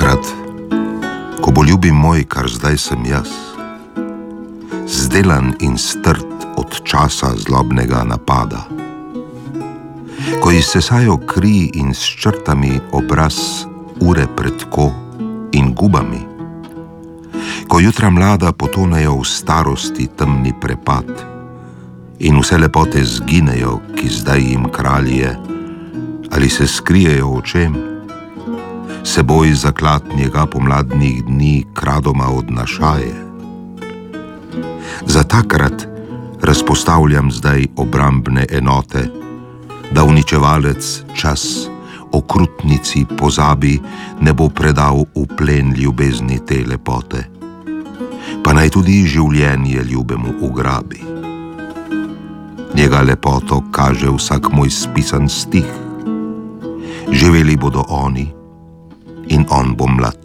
Takrat, ko bo ljubi moj, kar zdaj sem jaz, zdelan in strt od časa zlobnega napada, ko izsesajo kri in s črtami obraz ure pred ko in gubami, ko jutra mlada potonejo v starosti temni prepad in vse lepote zginejo, ki zdaj jim kralje, ali se skrijejo v čem, seboj zaklad njega pomladnih dni kradoma odnašaje. Za takrat razpostavljam zdaj obrambne enote, da uničevalec čas okrutnici pozabi ne bo predal v plen ljubezni te lepote, pa naj tudi življenje ljubemu ugrabi. Njega lepoto kaže vsak moj spisan stih, živeli bodo oni in on bo mlad.